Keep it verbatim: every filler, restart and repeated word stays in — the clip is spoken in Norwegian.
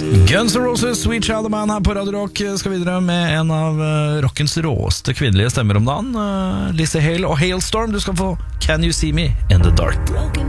Guns N' Roses, Sweet Child of Man her på Radio Rock. Skal videre med en av uh, rockens råeste kvinnelige stemmer om dagen, uh, Lizzie Hale og Hailstorm. Du skal få Can You See Me In The Dark.